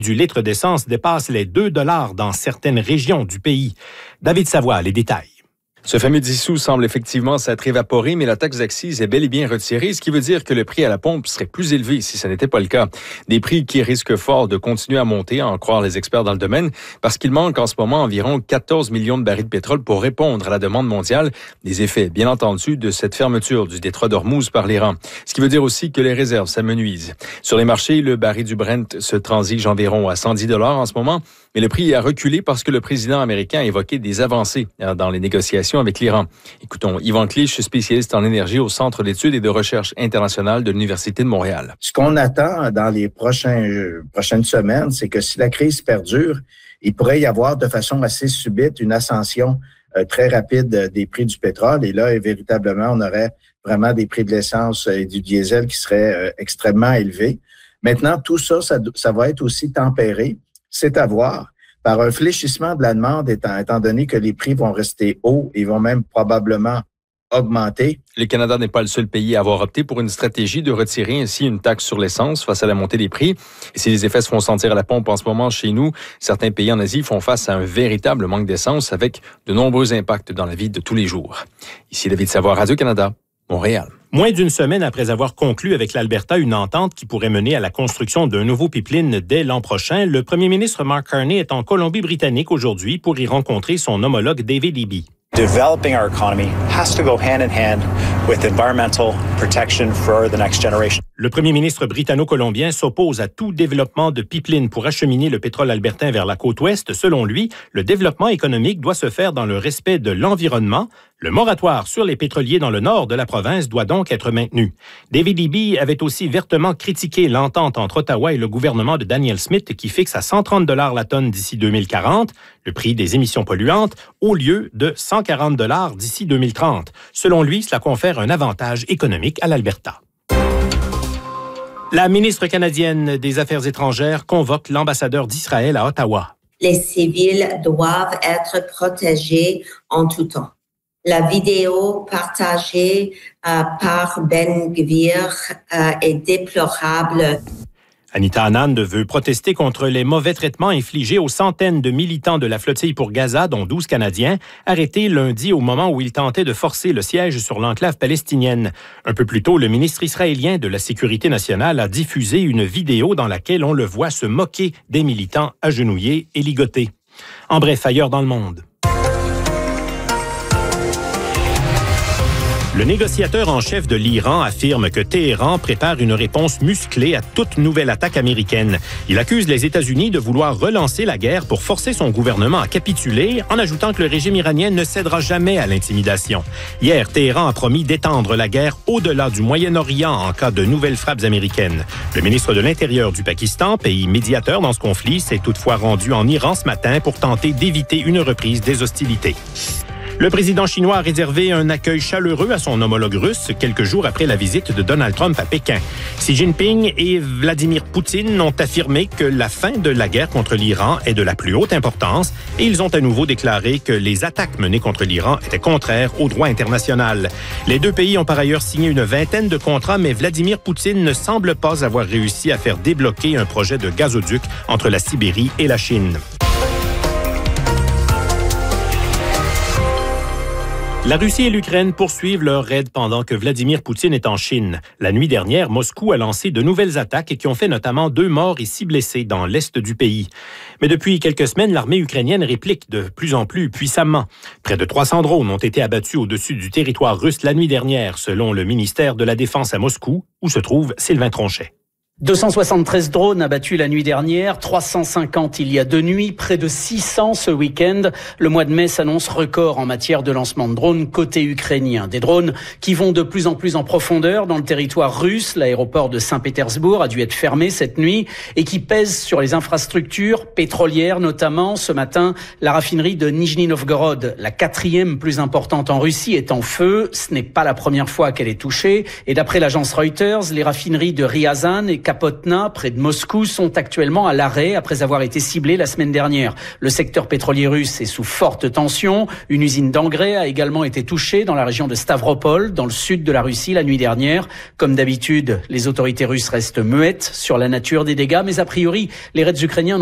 du litre d'essence dépasse les 2 $ dans certaines régions du pays. David Savoie, les détails. Ce fameux 10 sous semble effectivement s'être évaporé, mais la taxe d'accise est bel et bien retirée, ce qui veut dire que le prix à la pompe serait plus élevé si ce n'était pas le cas. Des prix qui risquent fort de continuer à monter, à en croire les experts dans le domaine, parce qu'il manque en ce moment environ 14 millions de barils de pétrole pour répondre à la demande mondiale. Des effets, bien entendu, de cette fermeture du détroit d'Ormuz par l'Iran. Ce qui veut dire aussi que les réserves s'amenuisent. Sur les marchés, le baril du Brent se transige environ à 110 $ en ce moment, mais le prix a reculé parce que le président américain a évoqué des avancées dans les négociations avec l'Iran. Écoutons Yvan Clich, spécialiste en énergie au Centre d'études et de recherche internationale de l'Université de Montréal. Ce qu'on attend dans les prochaines semaines, c'est que si la crise perdure, il pourrait y avoir de façon assez subite une ascension très rapide des prix du pétrole. Et là, véritablement, on aurait vraiment des prix de l'essence et du diesel qui seraient extrêmement élevés. Maintenant, tout ça va être aussi tempéré. C'est à voir par un fléchissement de la demande, étant donné que les prix vont rester hauts et vont même probablement augmenter. Le Canada n'est pas le seul pays à avoir opté pour une stratégie de retirer ainsi une taxe sur l'essence face à la montée des prix. Et si les effets se font sentir à la pompe en ce moment chez nous, certains pays en Asie font face à un véritable manque d'essence avec de nombreux impacts dans la vie de tous les jours. Ici David Savoie, Radio-Canada, Montréal. Moins d'une semaine après avoir conclu avec l'Alberta une entente qui pourrait mener à la construction d'un nouveau pipeline dès l'an prochain, le premier ministre Mark Carney est en Colombie-Britannique aujourd'hui pour y rencontrer son homologue David Eby. Developing our economy has to go hand in hand with environmental protection for the next generation. Le premier ministre britanno-colombien s'oppose à tout développement de pipeline pour acheminer le pétrole albertain vers la côte ouest. Selon lui, le développement économique doit se faire dans le respect de l'environnement. Le moratoire sur les pétroliers dans le nord de la province doit donc être maintenu. David Eby avait aussi vertement critiqué l'entente entre Ottawa et le gouvernement de Daniel Smith qui fixe à 130 $ la tonne d'ici 2040, le prix des émissions polluantes, au lieu de 140 $ d'ici 2030. Selon lui, cela confère un avantage économique à l'Alberta. La ministre canadienne des Affaires étrangères convoque l'ambassadeur d'Israël à Ottawa. Les civils doivent être protégés en tout temps. La vidéo partagée par Ben Gvir est déplorable. Anita Anand veut protester contre les mauvais traitements infligés aux centaines de militants de la flottille pour Gaza, dont 12 Canadiens, arrêtés lundi au moment où ils tentaient de forcer le siège sur l'enclave palestinienne. Un peu plus tôt, le ministre israélien de la Sécurité nationale a diffusé une vidéo dans laquelle on le voit se moquer des militants agenouillés et ligotés. En bref, ailleurs dans le monde. Le négociateur en chef de l'Iran affirme que Téhéran prépare une réponse musclée à toute nouvelle attaque américaine. Il accuse les États-Unis de vouloir relancer la guerre pour forcer son gouvernement à capituler, en ajoutant que le régime iranien ne cédera jamais à l'intimidation. Hier, Téhéran a promis d'étendre la guerre au-delà du Moyen-Orient en cas de nouvelles frappes américaines. Le ministre de l'Intérieur du Pakistan, pays médiateur dans ce conflit, s'est toutefois rendu en Iran ce matin pour tenter d'éviter une reprise des hostilités. Le président chinois a réservé un accueil chaleureux à son homologue russe quelques jours après la visite de Donald Trump à Pékin. Xi Jinping et Vladimir Poutine ont affirmé que la fin de la guerre contre l'Iran est de la plus haute importance et ils ont à nouveau déclaré que les attaques menées contre l'Iran étaient contraires au droit international. Les deux pays ont par ailleurs signé une vingtaine de contrats, mais Vladimir Poutine ne semble pas avoir réussi à faire débloquer un projet de gazoduc entre la Sibérie et la Chine. La Russie et l'Ukraine poursuivent leur raid pendant que Vladimir Poutine est en Chine. La nuit dernière, Moscou a lancé de nouvelles attaques qui ont fait notamment 2 morts et 6 blessés dans l'est du pays. Mais depuis quelques semaines, l'armée ukrainienne réplique de plus en plus puissamment. Près de 300 drones ont été abattus au-dessus du territoire russe la nuit dernière, selon le ministère de la Défense à Moscou, où se trouve Sylvain Tronchet. 273 drones abattus la nuit dernière, 350 il y a 2 nuits, près de 600 ce week-end. Le mois de mai s'annonce record en matière de lancement de drones côté ukrainien. Des drones qui vont de plus en plus en profondeur dans le territoire russe. L'aéroport de Saint-Pétersbourg a dû être fermé cette nuit et qui pèsent sur les infrastructures pétrolières, notamment ce matin, la raffinerie de Nijni Novgorod, la 4e plus importante en Russie, est en feu. Ce n'est pas la première fois qu'elle est touchée. Et d'après l'agence Reuters, les raffineries de Ryazan et Kapotna, près de Moscou, sont actuellement à l'arrêt après avoir été ciblés la semaine dernière. Le secteur pétrolier russe est sous forte tension. Une usine d'engrais a également été touchée dans la région de Stavropol, dans le sud de la Russie, la nuit dernière. Comme d'habitude, les autorités russes restent muettes sur la nature des dégâts, mais a priori, les raids ukrainiens